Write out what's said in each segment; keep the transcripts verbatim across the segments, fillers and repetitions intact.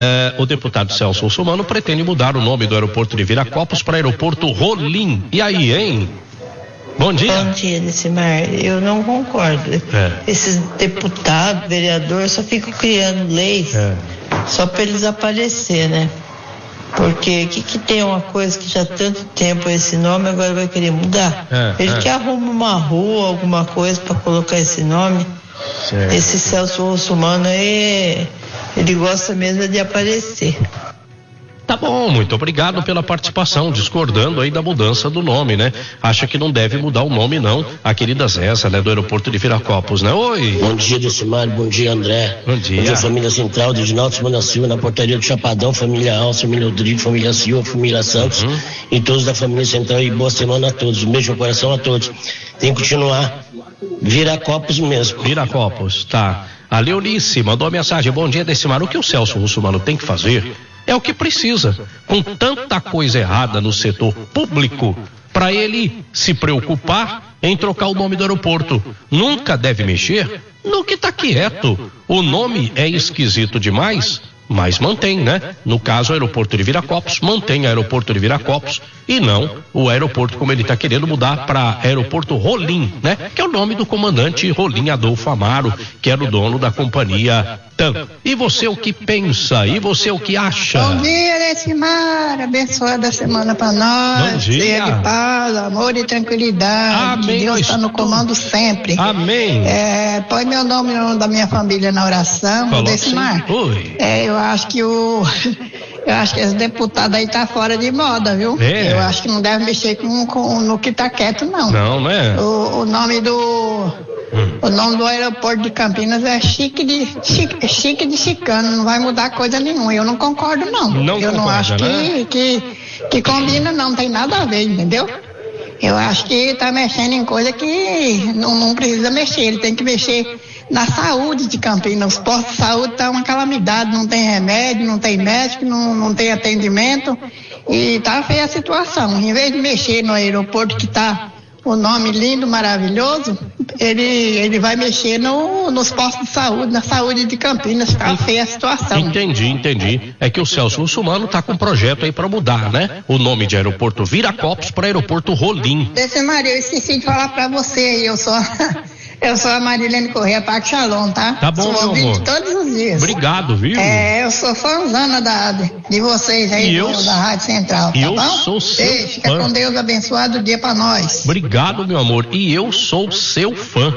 É, o deputado Celso Russomano pretende mudar o nome do aeroporto de Viracopos para aeroporto Rolim. E aí, hein? Bom dia. Bom dia, Decimar. Eu não concordo. É. Esses deputados, vereadores, só ficam criando leis é. só para eles aparecer, né? Porque que, que tem uma coisa que já há tanto tempo esse nome agora vai querer mudar? É, Ele é. que arruma uma rua, alguma coisa para colocar esse nome. Certo. Esse Celso Russomano aí, ele gosta mesmo de aparecer. Tá bom, muito obrigado pela participação, discordando aí da mudança do nome, né? Acha que não deve mudar o nome, não. A querida Zessa, né, do aeroporto de Viracopos, né? Oi. Bom dia, Decimar, bom dia, André. Bom dia. Bom dia, família Central, de Edinaldo Simona Silva, na portaria do Chapadão, família Alça, família Rodrigo, família Silva, família Santos, uhum. e todos da família Central, e boa semana a todos. Um beijo no coração a todos. Tem que continuar. Viracopos mesmo. Viracopos, tá. A Leonice mandou a mensagem: bom dia, Decimar. O que o Celso Russomano tem que fazer é o que precisa. Com tanta coisa errada no setor público, para ele se preocupar em trocar o nome do aeroporto. Nunca deve mexer no que está quieto. O nome é esquisito demais, mas mantém, né? No caso, o aeroporto de Viracopos, mantém o aeroporto de Viracopos e não o aeroporto como ele está querendo mudar para aeroporto Rolim, né? Que é o nome do comandante Rolim Adolfo Amaro, que era o dono da companhia TAM. E você o que pensa? E você o que acha? Bom dia, Decimar, abençoada semana para nós. Bom dia. Cheia de paz, amor e tranquilidade. Amém. Que Deus está no comando sempre. Amém. É, põe meu nome e o nome da minha família na oração. Decimar. Oi. É, eu acho que o eu acho que esse deputado aí tá fora de moda, viu? É. Eu acho que não deve mexer com, com no que tá quieto, não. Não, né? O, o nome do hum. o nome do aeroporto de Campinas é Chique de Chique, Chique de Chicano, não vai mudar coisa nenhuma. Eu não concordo, não. Não eu concorda, não acho que, né? que, que combina, não, tem nada a ver, entendeu? Eu acho que tá mexendo em coisa que não, não precisa mexer, ele tem que mexer na saúde de Campinas. Os postos de saúde estão uma calamidade, não tem remédio, não tem médico, não, não tem atendimento e tá feia a situação. Em vez de mexer no aeroporto que tá o nome lindo, maravilhoso, ele, ele vai mexer no, nos postos de saúde, na saúde de Campinas, tá feia a situação. Entendi, entendi. É que o Celso Russomano tá com um projeto aí para mudar, né? O nome de aeroporto Viracopos para aeroporto Rolim. Decimar, eu esqueci de falar para você aí, eu sou... Eu sou a Marilene Corrêa, Parque Shalom, tá? Tá bom, sou meu amor. todos os dias. Obrigado, viu? É, eu sou fãzana da, de vocês aí, do, eu, da Rádio Central, tá eu bom? sou seu Ei, fica fã. com Deus, abençoado o dia pra nós. Obrigado, meu amor. E eu sou seu fã.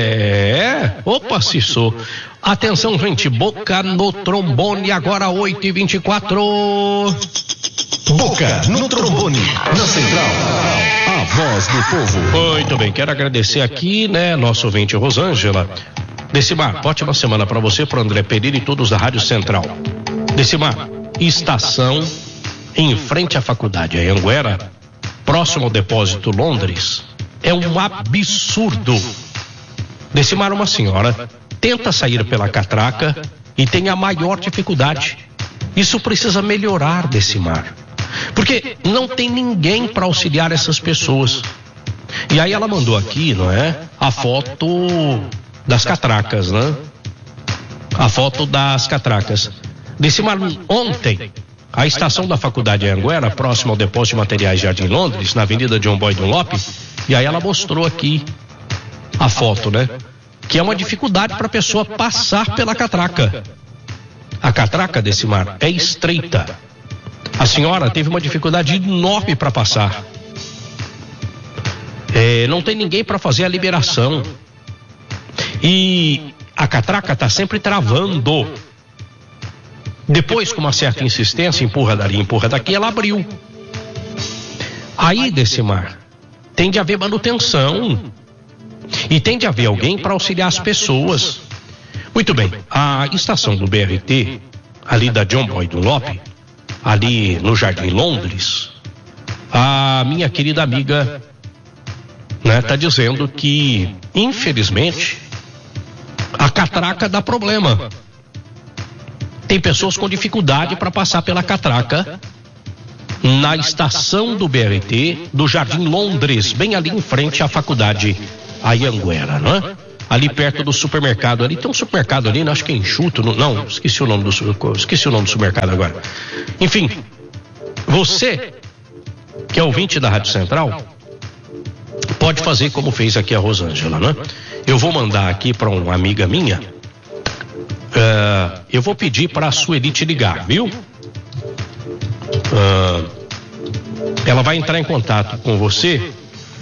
É, opa, se sou. Atenção, gente, Boca no trombone, agora oito e vinte e quatro. Boca no trombone, na Central. A voz do povo. Muito bem, quero agradecer aqui, né, nosso ouvinte Rosângela. Decimar, ótima semana para você, pro André Pereira e todos da Rádio Central. Decimar, estação em frente à faculdade Anhanguera, próximo ao depósito Londres, é um absurdo. Decimar, uma senhora tenta sair pela catraca e tem a maior dificuldade. Isso precisa melhorar, Decimar. Porque não tem ninguém para auxiliar essas pessoas. E aí ela mandou aqui, não é? A foto das catracas, né? A foto das catracas. Decimar, ontem, a estação da faculdade Anhanguera, próxima ao depósito de materiais Jardim Londres, na Avenida John Boy Dunlop, e aí ela mostrou aqui a foto, né? Que é uma dificuldade para a pessoa passar pela catraca. A catraca, Decimar, é estreita. A senhora teve uma dificuldade enorme para passar. É, não tem ninguém para fazer a liberação. E a catraca está sempre travando. Depois, com uma certa insistência, empurra dali, empurra daqui, ela abriu. Aí, Decimar, tem de haver manutenção. E tem de haver alguém para auxiliar as pessoas. Muito bem, a estação do B R T, ali da John Boy Dunlop, ali no Jardim Londres, a minha querida amiga, né, tá dizendo que, infelizmente, a catraca dá problema. Tem pessoas com dificuldade para passar pela catraca na estação do B R T do Jardim Londres, bem ali em frente à faculdade Anhanguera, né? ali perto do supermercado. Ali tem um supermercado ali, acho que é Enxuto, não, não esqueci o nome do esqueci o nome do supermercado agora. Enfim, você que é ouvinte da Rádio Central, pode fazer como fez aqui a Rosângela, né? Eu vou mandar aqui para uma amiga minha, uh, eu vou pedir para a Sueli te ligar, viu? Uh, ela vai entrar em contato com você,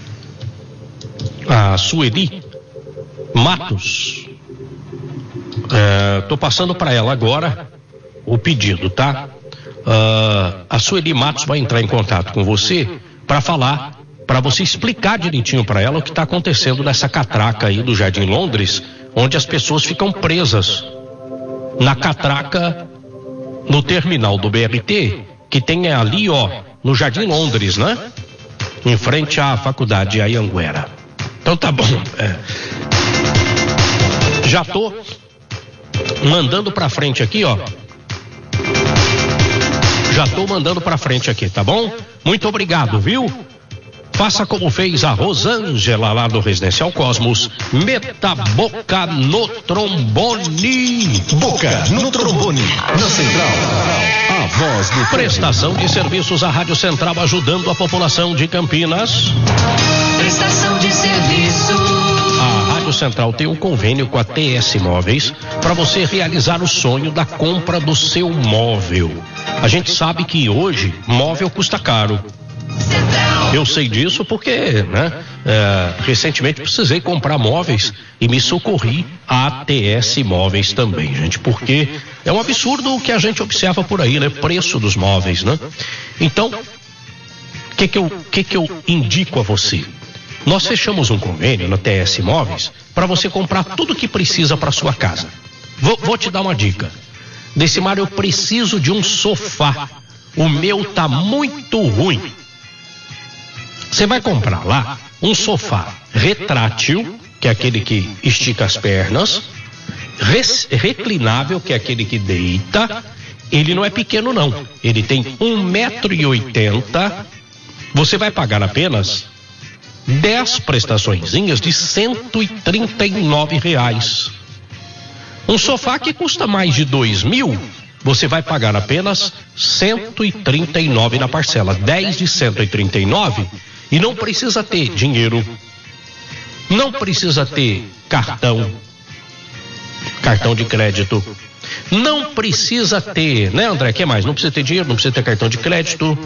a Sueli Matos. Uh, tô passando para ela agora o pedido, tá? Uh, a Sueli Matos vai entrar em contato com você para falar, para você explicar direitinho para ela o que está acontecendo nessa catraca aí do Jardim Londres, onde as pessoas ficam presas na catraca no terminal do B R T, que tem ali, ó, no Jardim Londres, né? Em frente à faculdade Anhanguera. Então tá bom. É. Já tô mandando pra frente aqui, ó. Já tô mandando pra frente aqui, tá bom? Muito obrigado, viu? Faça como fez a Rosângela lá do Residencial Cosmos. Meta boca no trombone. Boca no trombone. Na Central, a voz do Prestação de serviços à Rádio Central, ajudando a população de Campinas. Prestação de serviço. A Rádio Central tem um convênio com a T S Móveis para você realizar o sonho da compra do seu móvel. A gente sabe que hoje móvel custa caro. Eu sei disso porque, né, é, recentemente precisei comprar móveis e me socorri à T S Móveis também, gente, porque é um absurdo o que a gente observa por aí, né? Preço dos móveis, né? Então, o que que eu, que que eu indico a você? Nós fechamos um convênio na T S Móveis para você comprar tudo que precisa para sua casa. Vou, vou te dar uma dica. Decimar, eu preciso de um sofá. O meu tá muito ruim. Você vai comprar lá um sofá retrátil, que é aquele que estica as pernas, res, reclinável, que é aquele que deita. Ele não é pequeno não, ele tem um metro e oitenta. Você vai pagar apenas dez prestaçõezinhas de cento e trinta e nove reais. Um sofá que custa mais de dois mil, você vai pagar apenas cento e trinta e nove na parcela, dez de cento e trinta e nove. E não precisa ter dinheiro, não precisa ter cartão, cartão de crédito, não precisa ter, né, André, que mais? Não precisa ter dinheiro, não precisa ter cartão de crédito,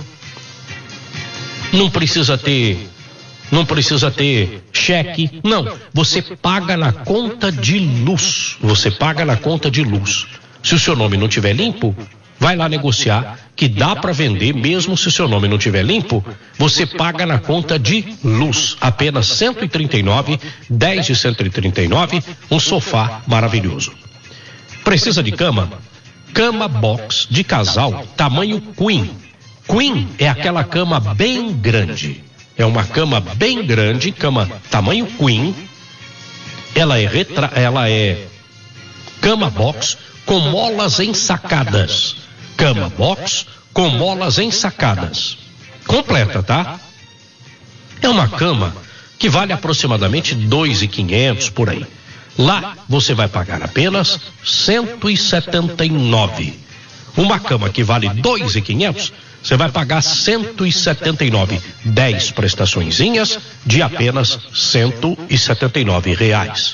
não precisa ter, não precisa ter cheque, não, você paga na conta de luz, você paga na conta de luz. Se o seu nome não tiver limpo, vai lá negociar, que dá para vender mesmo se o seu nome não tiver limpo. Você paga na conta de luz, apenas cento e trinta e nove, dez de cento e trinta e nove, um sofá maravilhoso. Precisa de cama? Cama box de casal, tamanho queen. Queen é aquela cama bem grande. É uma cama bem grande, cama tamanho queen. Ela é retra... ela é cama box com molas ensacadas. Cama box com molas ensacadas. Completa, tá? É uma cama que vale aproximadamente dois mil e quinhentos por aí. Lá você vai pagar apenas cento e setenta e nove. Uma cama que vale dois mil e quinhentos, você vai pagar cento e setenta e nove. dez prestaçõezinhas de apenas cento e setenta e nove reais.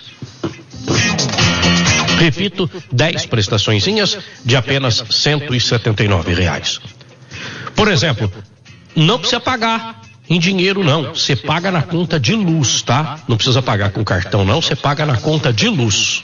Repito, dez prestaçõezinhas de apenas cento e setenta e nove reais. Por exemplo, não precisa pagar em dinheiro não, você paga na conta de luz, tá? Não precisa pagar com cartão não, você paga na conta de luz.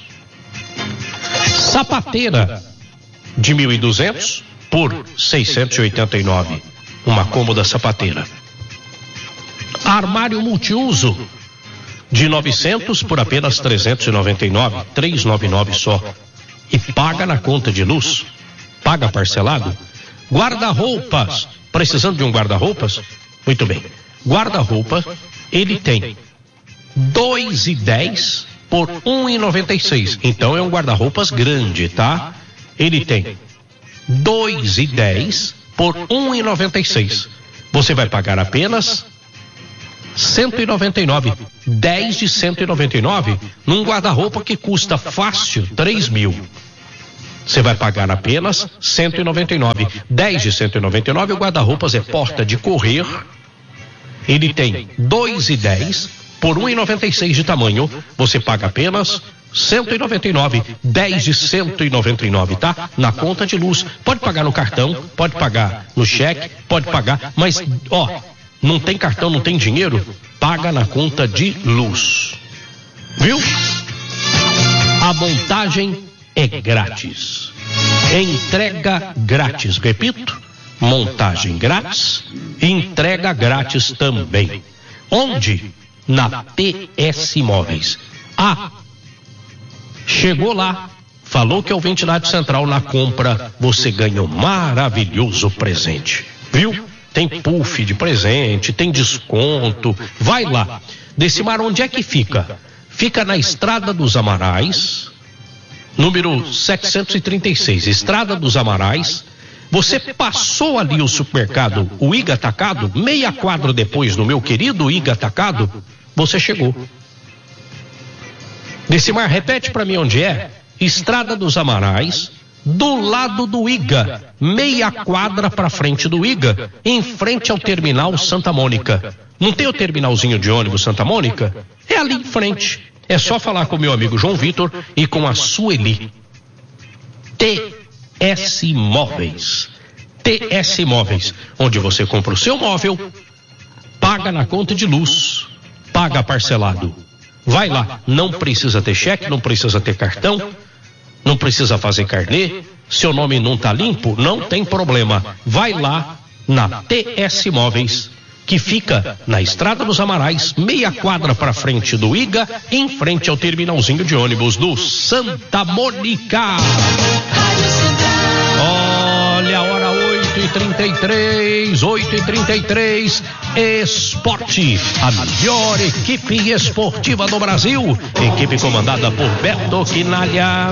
Sapateira de mil e duzentos por seiscentos e oitenta e nove, uma cômoda sapateira. Armário multiuso de novecentos por apenas trezentos e noventa e nove, trezentos e noventa e nove só. E paga na conta de luz, paga parcelado. Guarda-roupas, precisando de um guarda-roupas? Muito bem. Guarda-roupa, ele tem dois e dez por um e noventa e seis. Então é um guarda-roupas grande, tá? Ele tem dois e dez por um e noventa e seis. Você vai pagar apenas cento e noventa e nove. dez de cento e noventa e nove num guarda-roupa que custa fácil três mil. Você vai pagar apenas cento e noventa e nove. dez de cento e noventa e nove, o guarda-roupas é porta de correr. Ele tem dois e dez por um e noventa e seis de tamanho. Você paga apenas cento e noventa e nove. dez de cento e noventa e nove, tá? Na conta de luz. Pode pagar no cartão, pode pagar no cheque, pode pagar, mas ó, não tem cartão, não tem dinheiro, paga na conta de luz. Viu? A montagem é grátis. Entrega grátis, repito, montagem grátis, entrega grátis também. Onde? Na T S Móveis. Ah, chegou lá, falou que é o Ventilário Central. Na compra você ganha um maravilhoso presente, viu? Tem puff de presente, tem desconto. Vai lá. Decimar, onde é que fica? Fica na Estrada dos Amarais, número setecentos e trinta e seis, Estrada dos Amarais. Você passou ali o supermercado, o Iga Atacado, meia quadra depois do meu querido Iga Atacado, você chegou. Decimar, repete para mim onde é. Estrada dos Amarais, do lado do Iga, meia quadra para frente do Iga, em frente ao terminal Santa Mônica. Não tem o terminalzinho de ônibus Santa Mônica? É ali em frente. É só falar com o meu amigo João Vitor e com a Sueli. T S Móveis. T S Móveis, onde você compra o seu móvel, paga na conta de luz, paga parcelado. Vai lá, não precisa ter cheque, não precisa ter cartão, não precisa fazer carnê. Seu nome não tá limpo, não tem problema. Vai lá na T S Móveis, que fica na Estrada dos Amarais, meia quadra para frente do Iga, em frente ao terminalzinho de ônibus do Santa Mônica. Olha a hora, oito e trinta e três, oito e trinta e três. Esporte, a melhor equipe esportiva do Brasil, equipe comandada por Beto Quinalha.